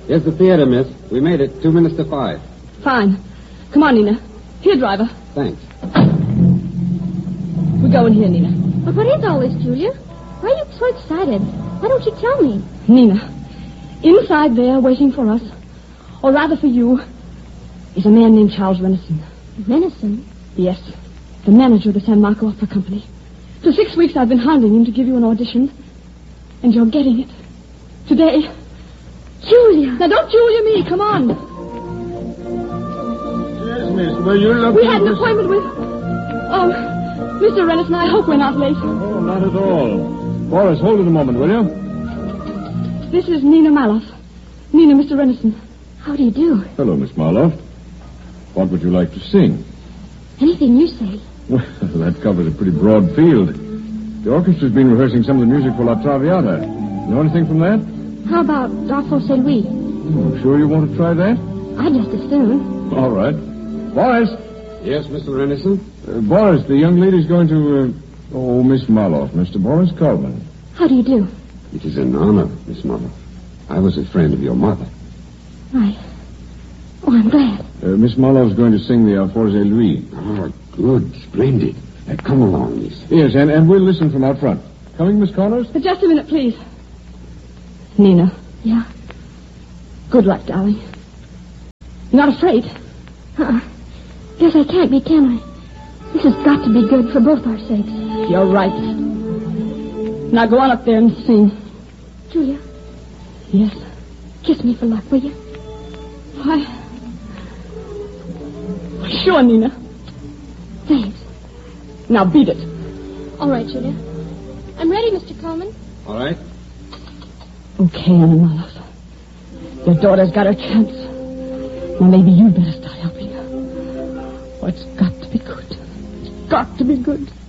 Here's the theater, miss. We made it 2 minutes to 5. Fine. Come on, Nina. Here, driver. Thanks. We're going here, Nina. But what is all this, Julia? Why are you so excited? Why don't you tell me? Nina, inside there, waiting for us, or rather for you, is a man named Charles Renison. Renison? Yes, the manager of the San Marco Opera Company. For 6 weeks I've been hounding him to give you an audition, and you're getting it. Today. Julia! Now don't Julia me, come on. Yes, miss, well, you're looking... We had an appointment with... Oh, Mr. Renison, I hope we're not late. Oh, not at all. Boris, hold it a moment, will you? This is Nina Maloff. Nina, Mr. Renison. How do you do? Hello, Miss Marlowe. What would you like to sing? Anything you say. Well, that covers a pretty broad field. The orchestra's been rehearsing some of the music for La Traviata. Know anything from that? How about Darfo Saint Louis? Sure you want to try that? I'd just as soon. All right. Boris! Yes, Mr. Renison? Boris, the young lady's going to... Miss Marlowe, Mr. Boris Coleman. How do you do? It is an honor, Miss Marlowe. I was a friend of your mother. Right. Oh, I'm glad. Miss Marlowe's going to sing the Alforze Louis. Ah, good. Splendid. Come along, miss. Yes, and we'll listen from out front. Coming, Miss Connors? Just a minute, please. Nina. Yeah? Good luck, darling. You're not afraid? Guess I can't be, can I? This has got to be good for both our sakes. You're right. Now go on up there and sing. Julia? Yes? Kiss me for luck, will you? Why? Sure, Nina. Thanks. Now beat it. All right, Julia. I'm ready, Mr. Coleman. All right. Okay, Anna Maloff. Your daughter's got her chance. Now maybe you'd better start helping her. Oh, it's got to be good. Got to be good.